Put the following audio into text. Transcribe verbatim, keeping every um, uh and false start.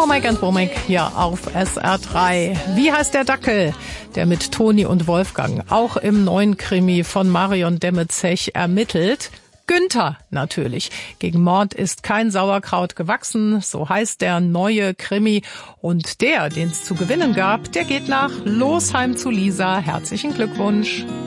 Womack and Womack hier auf S R drei. Wie heißt der Dackel, der mit Toni und Wolfgang auch im neuen Krimi von Marion Demme-Zech ermittelt? Günther natürlich. Gegen Mord ist kein Sauerkraut gewachsen, so heißt der neue Krimi. Und der, den es zu gewinnen gab, der geht nach Losheim zu Lisa. Herzlichen Glückwunsch.